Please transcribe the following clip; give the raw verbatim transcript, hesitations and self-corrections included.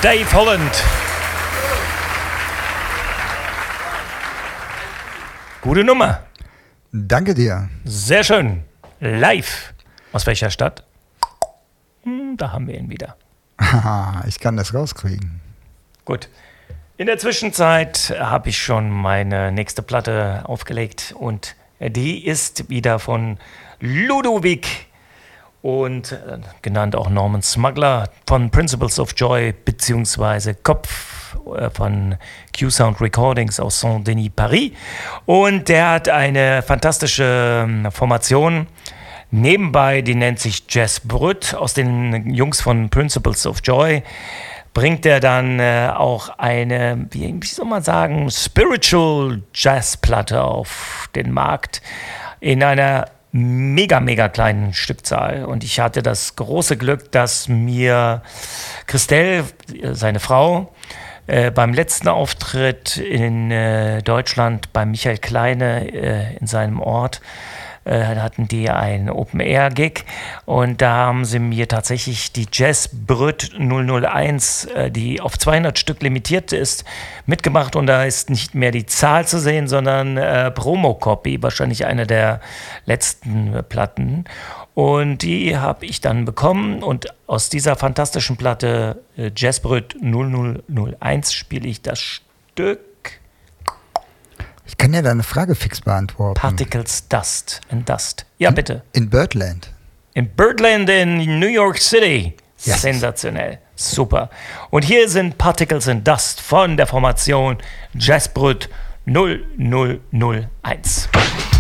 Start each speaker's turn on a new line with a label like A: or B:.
A: Dave Holland. Gute Nummer.
B: Danke dir.
A: Sehr schön. Live. Aus welcher Stadt? Hm, da haben wir ihn wieder.
B: Haha, ich kann das rauskriegen.
A: Gut. In der Zwischenzeit habe ich schon meine nächste Platte aufgelegt und die ist wieder von Ludovic und äh, genannt auch Norman Smuggler von Principles of Joy beziehungsweise Kopf äh, von Q-Sound Recordings aus Saint-Denis, Paris. Und der hat eine fantastische äh, Formation nebenbei, die nennt sich Jazz Brut, aus den Jungs von Principles of Joy. Bringt er dann äh, auch eine, wie, wie soll man sagen, Spiritual Jazz-Platte auf den Markt in einer mega, mega kleinen Stückzahl. Und ich hatte das große Glück, dass mir Christelle, seine Frau, äh, beim letzten Auftritt in äh, Deutschland bei Michael Kleine äh, in seinem Ort, äh, hatten die einen Open-Air-Gig und da haben sie mir tatsächlich die Jazz Brut null null eins, äh, die auf zweihundert Stück limitiert ist, mitgemacht und da ist nicht mehr die Zahl zu sehen, sondern äh, Promo-Copy, wahrscheinlich eine der letzten äh, Platten. Und die habe ich dann bekommen und aus dieser fantastischen Platte äh, Jazz Brut null null null eins spiele ich das Stück
B: Ich kann ja deine Frage fix beantworten.
A: Particles, Dust and Dust. Ja,
B: in,
A: bitte.
B: In Birdland.
A: In Birdland in New York City.
B: Yes.
A: Sensationell. Super. Und hier sind Particles and Dust von der Formation Jazz Brut null null null eins.